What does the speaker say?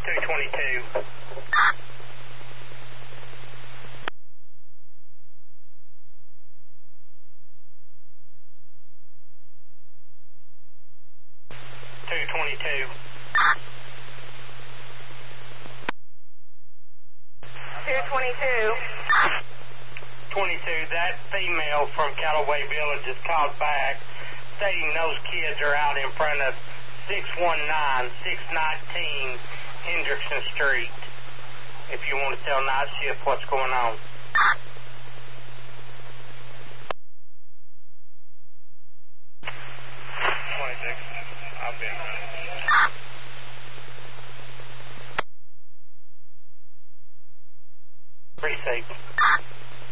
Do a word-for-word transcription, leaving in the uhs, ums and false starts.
two twenty-two. two twenty-two. two twenty-two. twenty-two, that female from Callaway Village is called back, stating those kids are out in front of six one nine, six nineteen Hendrickson Street. If you want to tell night shift what's going on. twenty-six, I've been